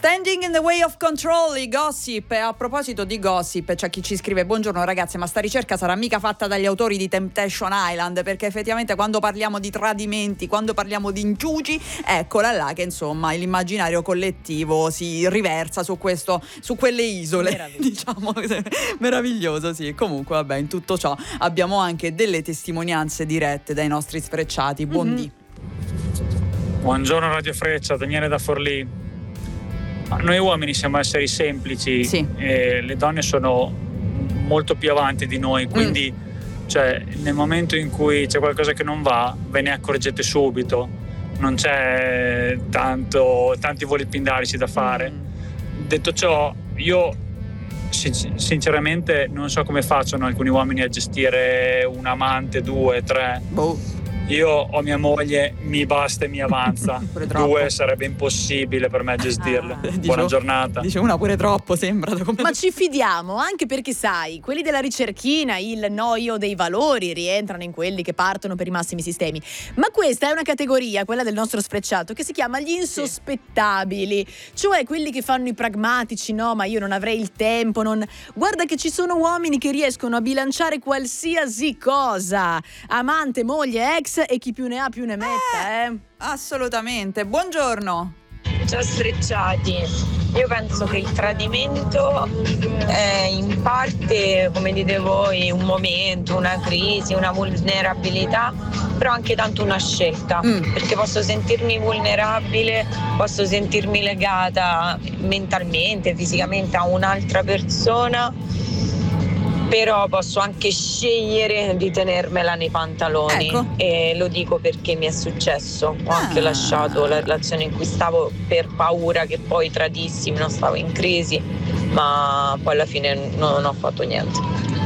Standing in the way of control, i Gossip. E a proposito di Gossip, c'è chi ci scrive: buongiorno ragazzi, ma sta ricerca sarà mica fatta dagli autori di Temptation Island, perché effettivamente quando parliamo di tradimenti, quando parliamo di inciuci, eccola là che insomma l'immaginario collettivo si riversa su questo, su quelle isole, diciamo. Meraviglioso, sì. Comunque vabbè, in tutto ciò abbiamo anche delle testimonianze dirette dai nostri sfrecciati. Buondì. Buongiorno Radio Freccia, Daniele da Forlì. Noi uomini siamo esseri semplici, sì. E le donne sono molto più avanti di noi, quindi cioè, nel momento in cui c'è qualcosa che non va, ve ne accorgete subito, non c'è tanti voli pindarici da fare. Detto ciò, io sinceramente non so come facciano alcuni uomini a gestire un amante, 2, 3. Io ho mia moglie, mi basta e mi avanza. 2 sarebbe impossibile per me gestirle. Buona giornata. Dice una pure troppo, sembra. Ma ci fidiamo, anche perché sai, quelli della ricerchina, il io dei valori, rientrano in quelli che partono per i massimi sistemi. Ma questa è una categoria, quella del nostro sfrecciato, che si chiama gli insospettabili. Cioè quelli che fanno i pragmatici, no, ma io non avrei il tempo, non... Guarda che ci sono uomini che riescono a bilanciare qualsiasi cosa. Amante, moglie, ex e chi più ne ha più ne metta, Assolutamente. Buongiorno. Ciao sfrecciati. Io penso che il tradimento è in parte, come dite voi, un momento, una crisi, una vulnerabilità, però anche tanto una scelta, perché posso sentirmi vulnerabile, posso sentirmi legata mentalmente, fisicamente a un'altra persona, però posso anche scegliere di tenermela nei pantaloni. Ecco. E lo dico perché mi è successo. Ho anche lasciato la relazione in cui stavo per paura che poi tradissi, non stavo in crisi, ma poi alla fine non ho fatto niente.